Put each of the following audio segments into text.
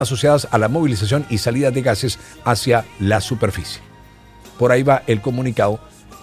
asociadas a la movilización y salida de gases hacia la superficie. Por ahí va el comunicado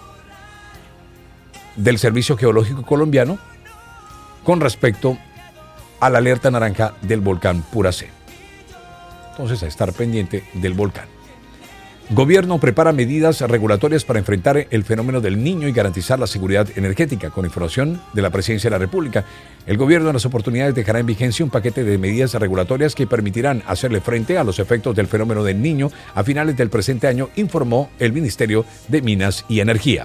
del Servicio Geológico Colombiano con respecto a la alerta naranja del volcán Puracé. Entonces, a estar pendiente del volcán. Gobierno prepara medidas regulatorias para enfrentar el fenómeno del Niño y garantizar la seguridad energética. Con información de la Presidencia de la República, el gobierno en las oportunidades dejará en vigencia un paquete de medidas regulatorias que permitirán hacerle frente a los efectos del fenómeno del Niño a finales del presente año, informó el Ministerio de Minas y Energía.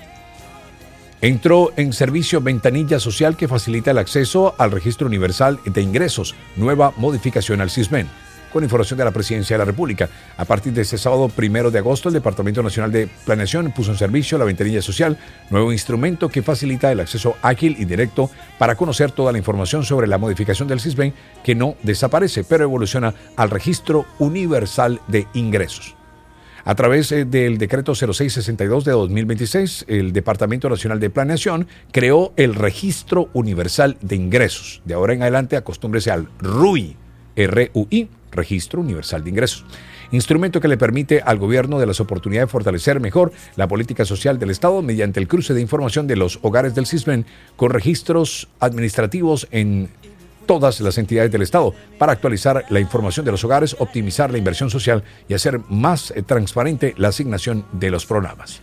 Entró en servicio Ventanilla Social que facilita el acceso al Registro Universal de Ingresos, nueva modificación al SISBEN. Con información de la Presidencia de la República, a partir de este sábado 1 de agosto, el Departamento Nacional de Planeación puso en servicio la Ventanilla Social, nuevo instrumento que facilita el acceso ágil y directo para conocer toda la información sobre la modificación del SISBEN, que no desaparece, pero evoluciona al Registro Universal de Ingresos. A través del decreto 0662 de 2026, el Departamento Nacional de Planeación creó el Registro Universal de Ingresos. De ahora en adelante, acostúmbrese al RUI, RUI, Registro Universal de Ingresos. Instrumento que le permite al gobierno de las oportunidades de fortalecer mejor la política social del Estado mediante el cruce de información de los hogares del SISBEN con registros administrativos en todas las entidades del Estado para actualizar la información de los hogares, optimizar la inversión social y hacer más transparente la asignación de los programas.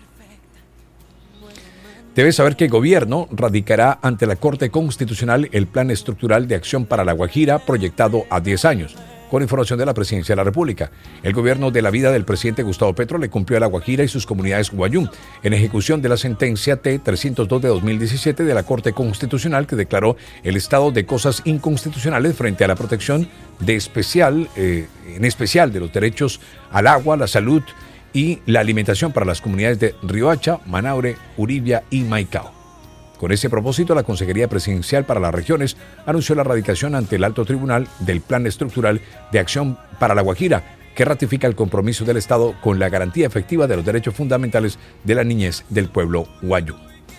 Debe saber que el gobierno radicará ante la Corte Constitucional el Plan Estructural de Acción para La Guajira proyectado a 10 años. Con información de la Presidencia de la República, el gobierno de la vida del presidente Gustavo Petro le cumplió a La Guajira y sus comunidades Guayú en ejecución de la sentencia T-302 de 2017 de la Corte Constitucional que declaró el estado de cosas inconstitucionales frente a la protección en especial de los derechos al agua, la salud y la alimentación para las comunidades de Riohacha, Manaure, Uribia y Maicao. Con ese propósito, la Consejería Presidencial para las Regiones anunció la radicación ante el Alto Tribunal del Plan Estructural de Acción para La Guajira, que ratifica el compromiso del Estado con la garantía efectiva de los derechos fundamentales de la niñez del pueblo guayú.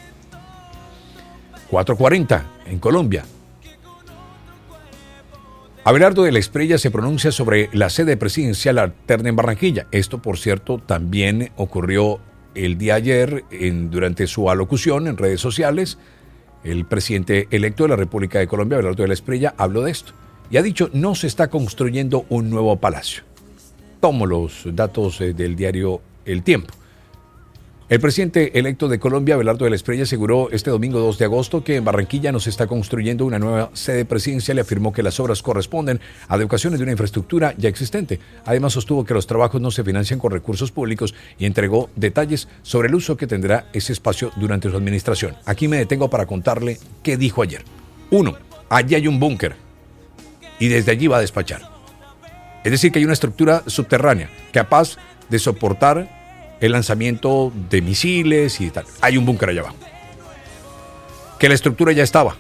4:40 en Colombia. Abelardo de la Espriella se pronuncia sobre la sede presidencial alterna en Barranquilla. Esto, por cierto, también ocurrió el día ayer, durante su alocución en redes sociales. El presidente electo de la República de Colombia, Abelardo de la Espriella, habló de esto y ha dicho: no se está construyendo un nuevo palacio. Tomo los datos del diario El Tiempo. El presidente electo de Colombia, Abelardo de la Espriella, aseguró este domingo 2 de agosto que en Barranquilla no se está construyendo una nueva sede presidencial y afirmó que las obras corresponden a adecuaciones de una infraestructura ya existente. Además, sostuvo que los trabajos no se financian con recursos públicos y entregó detalles sobre el uso que tendrá ese espacio durante su administración. Aquí me detengo para contarle qué dijo ayer. 1. Allí hay un búnker y desde allí va a despachar. Es decir, que hay una estructura subterránea capaz de soportar el lanzamiento de misiles y tal. Hay un búnker allá abajo. Que la estructura ya estaba.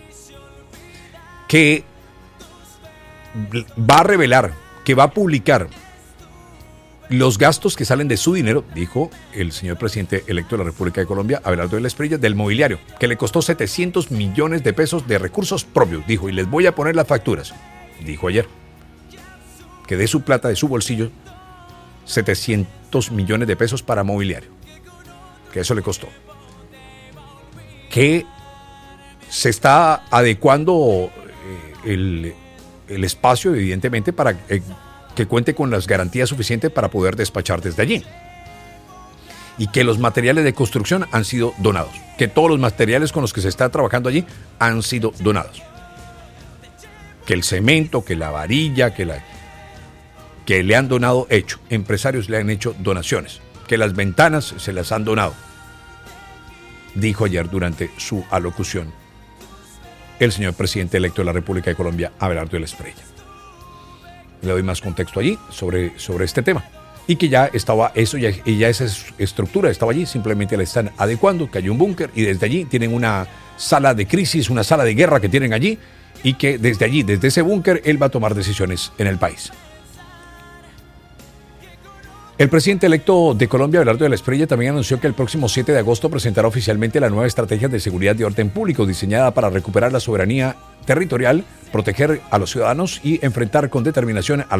Que va a revelar, que va a publicar los gastos que salen de su dinero, dijo el señor presidente electo de la República de Colombia, Abelardo de la Espriella, del mobiliario, que le costó 700 millones de pesos de recursos propios, dijo, y les voy a poner las facturas, dijo ayer. Que de su plata, de su bolsillo, 700 millones de pesos para mobiliario, que eso le costó. Que se está adecuando el espacio, evidentemente, para que cuente con las garantías suficientes para poder despachar desde allí. Y que los materiales de construcción han sido donados. Que todos los materiales con los que se está trabajando allí han sido donados. Que el cemento, que la varilla, que le han donado hecho. Empresarios le han hecho donaciones. Que las ventanas se las han donado. Dijo ayer durante su alocución el señor presidente electo de la República de Colombia, Abelardo de la Espriella. Le doy más contexto allí sobre este tema. Y que ya estaba eso, ya esa estructura estaba allí, simplemente la están adecuando, que hay un búnker y desde allí tienen una sala de crisis, una sala de guerra que tienen allí, y que desde allí, desde ese búnker, él va a tomar decisiones en el país. El presidente electo de Colombia, Abelardo de la Espriella, también anunció que el próximo 7 de agosto presentará oficialmente la nueva estrategia de seguridad y orden público diseñada para recuperar la soberanía territorial proteger a los ciudadanos y enfrentar con determinación a